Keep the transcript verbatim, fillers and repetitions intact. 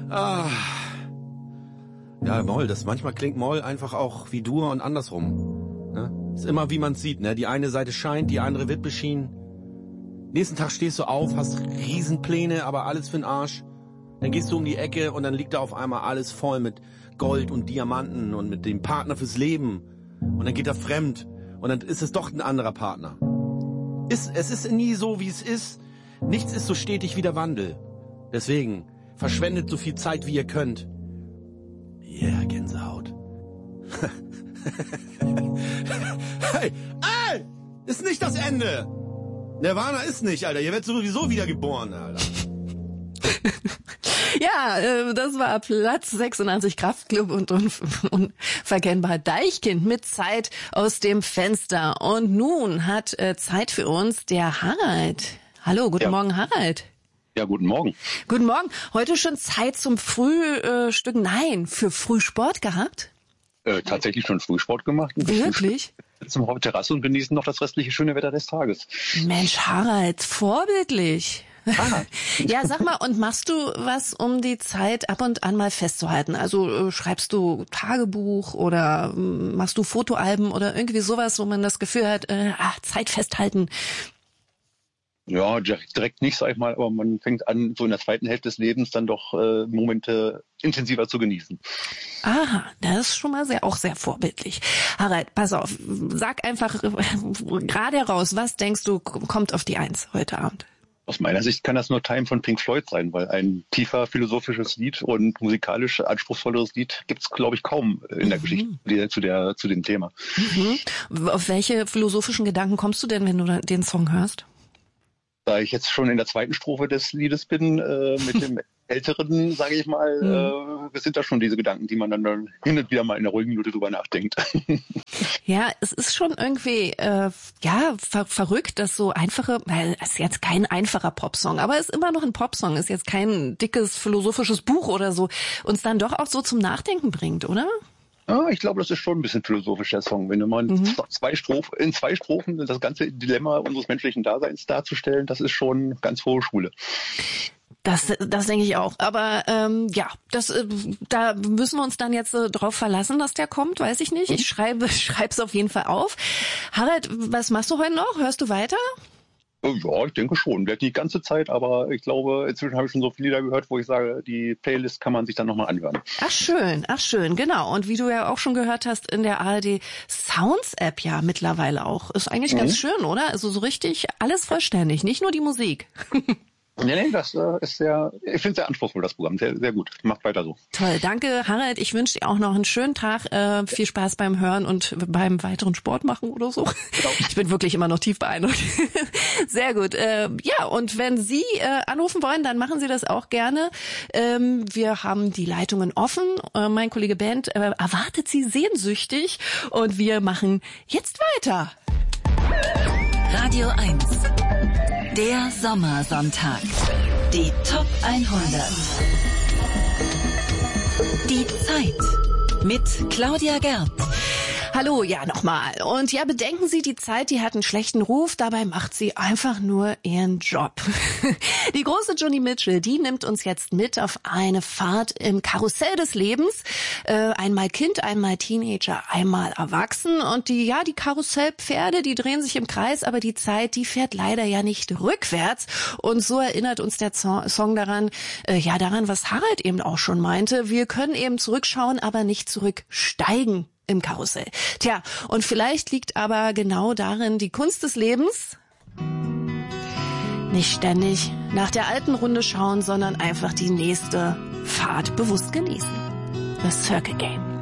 Ah. Ja, Moll, das manchmal klingt Moll einfach auch wie Dur und andersrum. Ne? Ist immer wie man sieht, ne? Die eine Seite scheint, die andere wird beschienen. Nächsten Tag stehst du auf, hast Riesenpläne, aber alles für'n Arsch. Dann gehst du um die Ecke und dann liegt da auf einmal alles voll mit Gold und Diamanten und mit dem Partner fürs Leben. Und dann geht er fremd und dann ist es doch ein anderer Partner. Ist, es ist nie so, wie es ist. Nichts ist so stetig wie der Wandel. Deswegen, verschwendet so viel Zeit, wie ihr könnt. Yeah, Gänsehaut. Hey, ey! Ist nicht das Ende! Nirvana ist nicht, Alter. Ihr werdet sowieso wieder geboren, Alter. Ja, äh, das war Platz sechsundachtzig, Kraftklub und unverkennbar Deichkind mit Zeit aus dem Fenster. Und nun hat äh, Zeit für uns der Harald. Hallo, guten ja. Morgen, Harald. Ja, guten Morgen. Guten Morgen. Heute schon Zeit zum Frühstück? Nein, für Frühsport gehabt? Äh, tatsächlich schon Frühsport gemacht. Wirklich? Zum auf der Terrasse und genießen noch das restliche schöne Wetter des Tages. Mensch, Harald, vorbildlich. Ah. Ja, sag mal, und machst du was, um die Zeit ab und an mal festzuhalten? Also äh, schreibst du Tagebuch oder äh, machst du Fotoalben oder irgendwie sowas, wo man das Gefühl hat, äh, ach, Zeit festhalten? Ja, direkt nicht, sag ich mal, aber man fängt an, so in der zweiten Hälfte des Lebens dann doch äh, Momente intensiver zu genießen. Aha, das ist schon mal sehr, auch sehr vorbildlich. Harald, pass auf, sag einfach äh, gerade heraus, was denkst du, kommt auf die Eins heute Abend? Aus meiner Sicht kann das nur Time von Pink Floyd sein, weil ein tiefer philosophisches Lied und musikalisch anspruchsvolleres Lied gibt's, glaube ich, kaum in mhm. der Geschichte die, zu der zu dem Thema. Mhm. Auf welche philosophischen Gedanken kommst du denn, wenn du den Song hörst? Da ich jetzt schon in der zweiten Strophe des Liedes bin, äh, mit dem Älteren, sage ich mal, mhm. äh, sind da schon diese Gedanken, die man dann hin und wieder mal in einer ruhigen Minute drüber nachdenkt. Ja, es ist schon irgendwie äh, ja ver- verrückt, dass so einfache, weil es ist jetzt kein einfacher Popsong, aber es ist immer noch ein Popsong, ist jetzt kein dickes philosophisches Buch oder so, uns dann doch auch so zum Nachdenken bringt, oder? Ja, ich glaube, das ist schon ein bisschen philosophisch, der Song. Wenn du mal mhm. zwei Strophen, in zwei Strophen das ganze Dilemma unseres menschlichen Daseins darzustellen, das ist schon ganz hohe Schule. Das, das denke ich auch. Aber ähm, ja, das, äh, da müssen wir uns dann jetzt äh, drauf verlassen, dass der kommt, weiß ich nicht. Ich schreibe schreib's auf jeden Fall auf. Harald, was machst du heute noch? Hörst du weiter? Ja, ich denke schon. Vielleicht nicht die ganze Zeit, aber ich glaube, inzwischen habe ich schon so viele Lieder gehört, wo ich sage, die Playlist kann man sich dann nochmal anhören. Ach schön, ach schön, genau. Und wie du ja auch schon gehört hast, in der A R D Sounds App ja mittlerweile auch. Ist eigentlich mhm. ganz schön, oder? Also so richtig alles vollständig, nicht nur die Musik. Nee, nee, das äh, ist sehr, ich finde es sehr anspruchsvoll, das Programm. Sehr, sehr gut. Macht weiter so. Toll, danke Harald. Ich wünsche dir auch noch einen schönen Tag. Äh, viel Spaß beim Hören und beim weiteren Sport machen oder so. Genau. Ich bin wirklich immer noch tief beeindruckt. Sehr gut. Äh, ja, und wenn Sie äh, anrufen wollen, dann machen Sie das auch gerne. Ähm, wir haben die Leitungen offen. Äh, mein Kollege Bent äh, erwartet Sie sehnsüchtig. Und wir machen jetzt weiter. Radio eins. Der Sommersonntag. Die Top hundert. Die Zeit mit Claudia Gerbt. Hallo, ja nochmal. Und ja, bedenken Sie, die Zeit, die hat einen schlechten Ruf, dabei macht sie einfach nur ihren Job. Die große Joni Mitchell, die nimmt uns jetzt mit auf eine Fahrt im Karussell des Lebens. Äh, einmal Kind, einmal Teenager, einmal Erwachsen. Und die, ja, die Karussellpferde, die drehen sich im Kreis, aber die Zeit, die fährt leider ja nicht rückwärts. Und so erinnert uns der Song daran, äh, ja, daran, was Harald eben auch schon meinte. Wir können eben zurückschauen, aber nicht zurücksteigen im Karussell. Tja, und vielleicht liegt aber genau darin die Kunst des Lebens. Nicht ständig nach der alten Runde schauen, sondern einfach die nächste Fahrt bewusst genießen. The Circle Game.